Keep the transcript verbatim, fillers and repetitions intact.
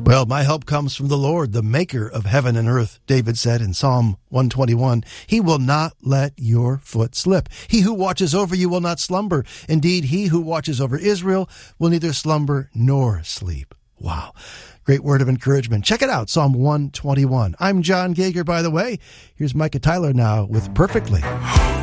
Well, my help comes from the Lord, the maker of heaven and earth, David said in Psalm one twenty-one. He will not let your foot slip. He who watches over you will not slumber. Indeed, he who watches over Israel will neither slumber nor sleep. Wow. Great word of encouragement. Check it out, Psalm one twenty-one. I'm John Gager, by the way. Here's Micah Tyler now with Perfectly.